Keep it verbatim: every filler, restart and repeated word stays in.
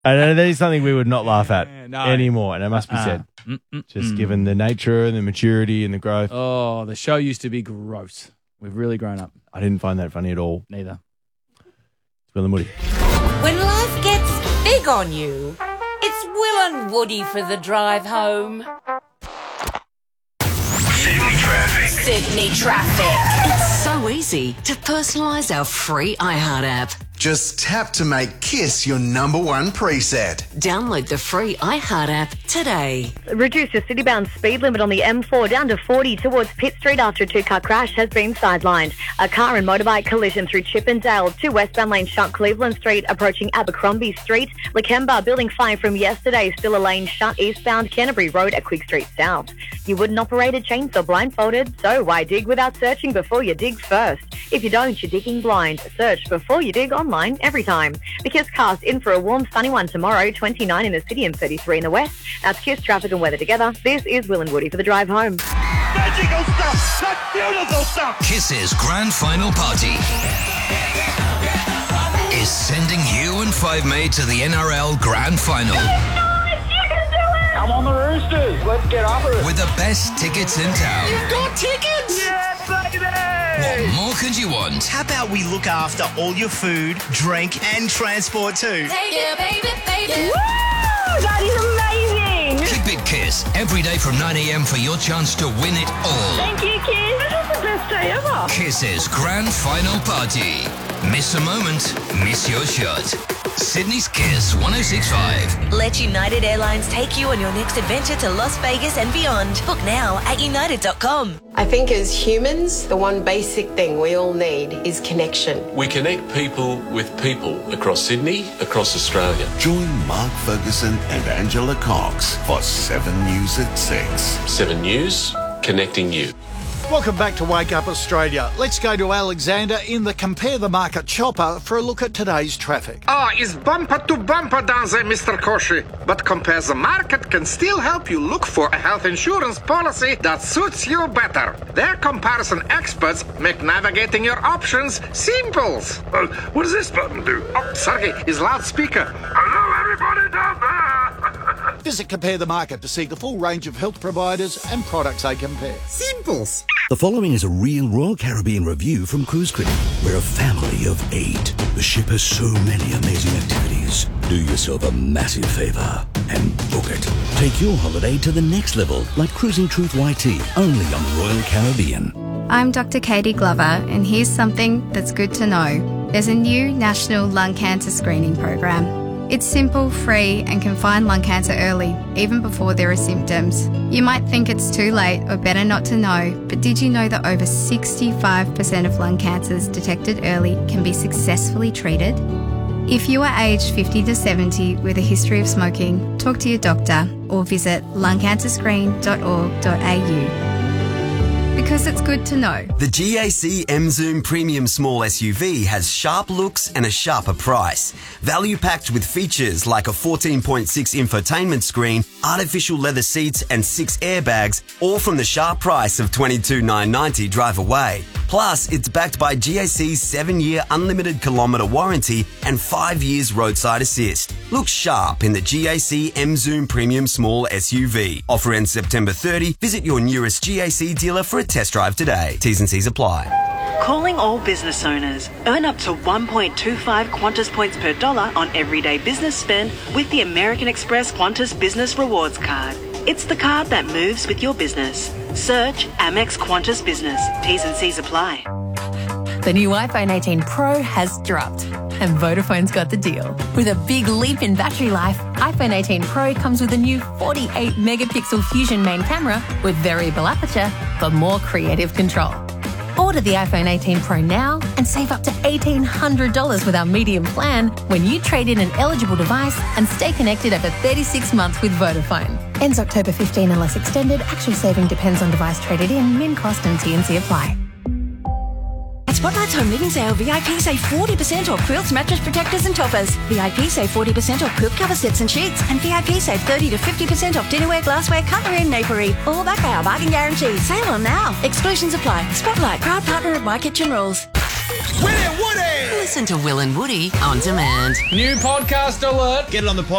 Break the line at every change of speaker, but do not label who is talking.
And that is something we would not laugh at
No.
anymore, and it must be
Uh-uh.
said.
Mm-mm-mm.
Just given the nature and the maturity and the growth.
Oh, the show used to be gross. We've really grown up.
I didn't find that funny at all.
Neither.
It's Will and Woody.
When life gets big on you, it's Will and Woody for the drive home.
Sydney traffic.
Sydney traffic.
It's so easy to personalise our free iHeart app.
Just tap to make KISS your number one preset.
Download the free iHeart app today.
Reduce your city-bound speed limit on the M four down to forty towards Pitt Street after a two-car crash has been sidelined. A car and motorbike collision through Chippendale. Two westbound lanes shut Cleveland Street approaching Abercrombie Street. Lakemba building fine from yesterday. Still a lane shut eastbound Canterbury Road at Quick Street South. You wouldn't operate a chainsaw blindfolded, so why dig without searching before you dig first? If you don't, you're digging blind. Search before you dig online every time. The KISS cast in for a warm, sunny one tomorrow, twenty-nine in the city and thirty-three in the west. That's KISS traffic and weather together. This is Will and Woody for the drive home.
Magical stuff! That's beautiful stuff!
KISS's grand final party is sending you and Five Mate to the N R L grand final.
Come on the Roosters! Let's get after it!
With the best tickets in town.
You've got tickets! Yeah, baby!
What more could you want?
How about we look after all your food, drink, and transport too?
Take it, baby, baby.
Woo! That is amazing!
Keep it KISS every day from nine a.m. for your chance to win it all.
Thank you, kids. This is the best day ever.
KISS's grand final party. Miss a moment, miss your shot. Sydney's KISS one oh six point five.
Let United Airlines take you on your next adventure to Las Vegas and beyond. Book now at united dot com.
I think as humans, the one basic thing we all need is connection.
We connect people with people across Sydney, across Australia.
Join Mark Ferguson and Angela Cox for seven News at six.
seven News, connecting you.
Welcome back to Wake Up Australia. Let's go to Alexander in the Compare the Market chopper for a look at today's traffic.
Ah, oh, it's bumper to bumper down there, Mister Koshi. But Compare the Market can still help you look for a health insurance policy that suits you better. Their comparison experts make navigating your options simple.
Uh, what does this button do?
Oh, sorry, it's loudspeaker.
Hello, everybody down there!
Visit Compare the Market to see the full range of health providers and products they compare.
Simples.
The following is a real Royal Caribbean review from Cruise Critic. We're a family of eight. The ship has so many amazing activities. Do yourself a massive favour and book it. Take your holiday to the next level, like Cruising Truth Y T, only on Royal Caribbean.
I'm Doctor Katie Glover, and here's something that's good to know. There's a new national lung cancer screening program. It's simple, free, and can find lung cancer early, even before there are symptoms. You might think it's too late or better not to know, but did you know that over sixty-five percent of lung cancers detected early can be successfully treated? If you are aged fifty to seventy with a history of smoking, talk to your doctor or visit lung cancer screen dot org dot a u. Because it's good to know.
The G A C M-Zoom Premium Small S U V has sharp looks and a sharper price. Value packed with features like a fourteen point six infotainment screen, artificial leather seats and six airbags, all from the sharp price of twenty-two thousand nine hundred ninety dollars drive away. Plus, it's backed by G A C's seven-year unlimited kilometre warranty and five years roadside assist. Look sharp in the G A C M-Zoom Premium Small S U V. Offer ends September thirtieth. Visit your nearest G A C dealer for a test drive today. T's and C's apply.
Calling all business owners. Earn up to one point two five Qantas points per dollar on everyday business spend with the American Express Qantas Business Rewards Card. It's the card that moves with your business. Search Amex Qantas Business. T's and C's apply.
The new iPhone eighteen Pro has dropped, and Vodafone's got the deal. With a big leap in battery life, iPhone eighteen Pro comes with a new forty-eight megapixel Fusion main camera with variable aperture for more creative control. Order the iPhone eighteen Pro now and save up to eighteen hundred dollars with our medium plan when you trade in an eligible device and stay connected over thirty-six months with Vodafone. Ends October fifteenth unless extended. Actual saving depends on device traded in. Min cost and T and C apply.
At Spotlight's Home Living Sale, V I P save forty percent off quilts, mattress protectors and toppers. V I P save forty percent off quilt cover sets and sheets. And V I P save thirty to fifty percent off dinnerware, glassware, cutlery and napery. All backed by our bargain guarantee. Sale on now. Exclusions apply. Spotlight, proud partner of My Kitchen Rules.
Will and Woody! Listen to Will and Woody on demand.
New podcast alert.
Get it on the